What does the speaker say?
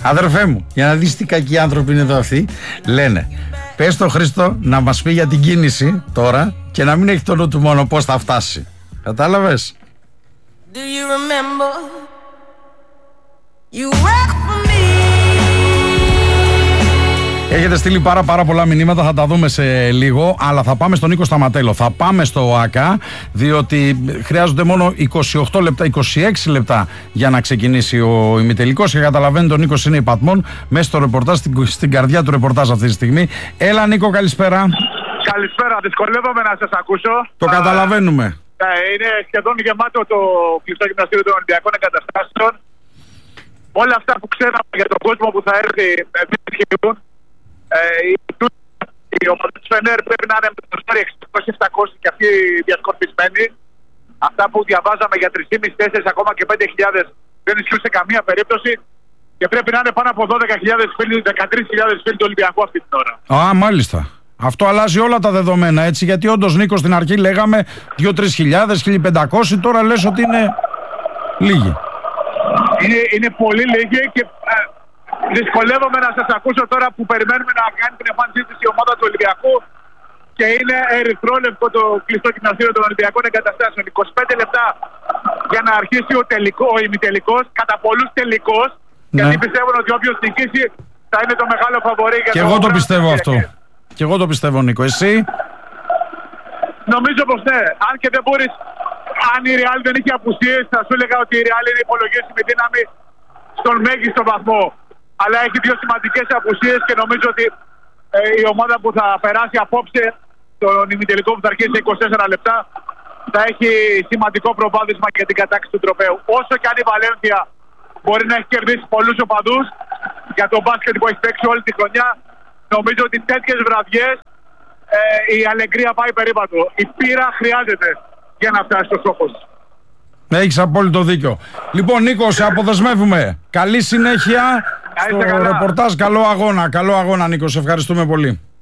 Αδερφέ μου, για να δεις τι κακοί άνθρωποι είναι εδώ αυτοί, λένε πες στο Χρήστο να μας πει για την κίνηση τώρα και να μην έχει το νου του μόνο πώς θα φτάσει. Κατάλαβες? Do you remember you work for me? Έχετε στείλει πάρα πολλά μηνύματα, θα τα δούμε σε λίγο, αλλά θα πάμε στον Νίκο Σταματέλο. Θα πάμε στο ΟΑΚΑ, διότι χρειάζονται μόνο 28 λεπτά, 26 λεπτά για να ξεκινήσει ο ημιτελικός και καταλαβαίνετε ο Νίκος είναι υπατμών μέσα στο ρεπορτάζ, στην καρδιά του ρεπορτάζ αυτή τη στιγμή. Έλα Νίκο, καλησπέρα. Καλησπέρα, δυσκολεύομαι να σας ακούσω. Το καταλαβαίνουμε. Είναι σχεδόν γεμάτο το κλειστό γυμναστήριο των Ολυμπιακών Εγκαταστάσεων. Όλα αυτά που ξέραμε για τον κόσμο που θα έρθει δεν ισχύουν. Οι ομάδες του Φενέρ πρέπει να είναι με το 600-700 και αυτοί διασκορπισμένοι. Αυτά που διαβάζαμε για 3.500-4.000 ακόμα και 5.000 δεν ισχύουν σε καμία περίπτωση. Και πρέπει να είναι πάνω από 12.000 φίλοι, 13.000 φίλοι του Ολυμπιακού αυτή την ώρα. Α, μάλιστα. Αυτό αλλάζει όλα τα δεδομένα, έτσι, γιατί όντως Νίκο στην αρχή λέγαμε 2-3.000, 1.500, τώρα λες ότι είναι λίγοι. Είναι πολύ λίγοι και δυσκολεύομαι να σας ακούσω τώρα που περιμένουμε να κάνει την εμφάνισή της η ομάδα του Ολυμπιακού και είναι ερυθρόλευκο το κλειστό γυμναστήριο των Ολυμπιακών Εγκαταστάσεων. 25 λεπτά για να αρχίσει ο ημιτελικός, κατά πολλούς τελικός, ναι. Γιατί πιστεύουν ότι όποιος νικήσει θα είναι το μεγάλο φαβορί για και εγώ το πιστεύω αυτό. Και εγώ το πιστεύω, Νίκο. Εσύ? Νομίζω πως ναι. Αν και δεν μπορείς, αν η Real δεν είχε απουσίες, θα σου έλεγα ότι η Real είναι υπολογίσιμη δύναμη στον μέγιστο βαθμό. Αλλά έχει δύο σημαντικές απουσίες και νομίζω ότι η ομάδα που θα περάσει απόψε τον ημιτελικό που θα αρχίσει σε 24 λεπτά θα έχει σημαντικό προβάδισμα για την κατάκτηση του τροπαίου. Όσο και αν η Βαλένθια μπορεί να έχει κερδίσει πολλούς οπαδούς για το μπάσκετ που έχει παίξει όλη τη χρονιά, νομίζω ότι τέτοιες βραδιές η αλεγκρία πάει περίπατο. Η πείρα χρειάζεται για να φτάσει στο στόχο. Έχεις απόλυτο δίκιο. Λοιπόν Νίκο, σε αποδεσμεύουμε. Καλή συνέχεια στο ρεπορτάζ. Καλό αγώνα Νίκο, σε ευχαριστούμε πολύ.